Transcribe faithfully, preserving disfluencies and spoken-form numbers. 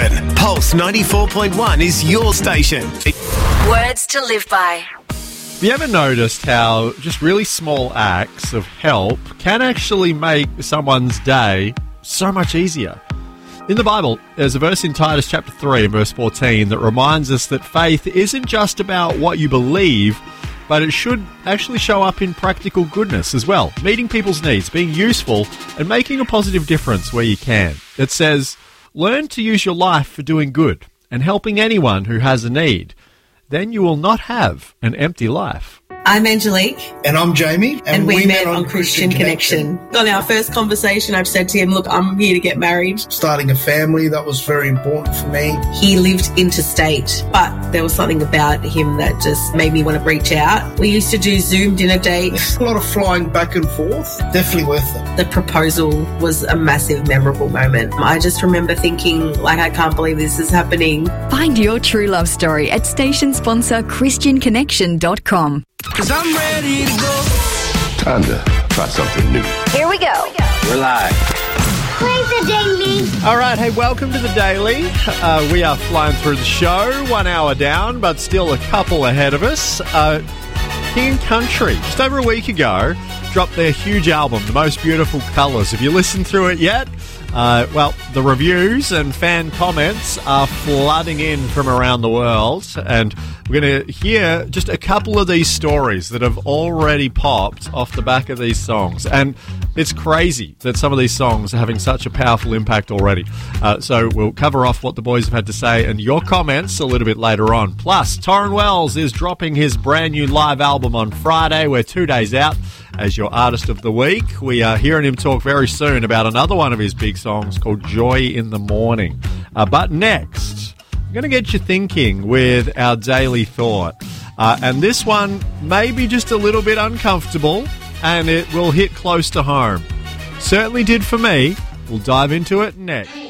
seven. Pulse ninety-four point one is your station. Words to live by. Have you ever noticed how just really small acts of help can actually make someone's day so much easier? In the Bible, there's a verse in Titus chapter three and verse fourteen that reminds us that faith isn't just about what you believe, but it should actually show up in practical goodness as well, meeting people's needs, being useful, and making a positive difference where you can. It says, learn to use your life for doing good and helping anyone who has a need. Then you will not have an empty life. I'm Angelique. And I'm Jamie. And, and we, we met, met on, on Christian, Christian Connection. Connection. On our first conversation, I've said to him, look, I'm here to get married. Starting a family, that was very important for me. He lived interstate, but there was something about him that just made me want to reach out. We used to do Zoom dinner dates. A lot of flying back and forth. Definitely worth it. The proposal was a massive, memorable moment. I just remember thinking, like, I can't believe this is happening. Find your true love story at station sponsor christian connection dot com. Cause I'm ready to go. Time to try something new. Here we go. We're live. Play the Daily. All right, hey, welcome to the Daily. Uh, we are flying through the show, one hour down, but still a couple ahead of us. Uh, King and Country, just over a week ago, dropped their huge album, The Most Beautiful Colours. Have you listened through it yet? Uh, well, the reviews and fan comments are flooding in from around the world, and we're going to hear just a couple of these stories that have already popped off the back of these songs. And it's crazy that some of these songs are having such a powerful impact already. Uh, so we'll cover off what the boys have had to say and your comments a little bit later on. Plus, Torrin Wells is dropping his brand new live album on Friday. We're two days out as your Artist of the Week. We are hearing him talk very soon about another one of his big songs called Joy in the Morning. Uh, but next, I'm going to get you thinking with our daily thought. Uh, and this one may be just a little bit uncomfortable, and it will hit close to home. Certainly did for me. We'll dive into it next.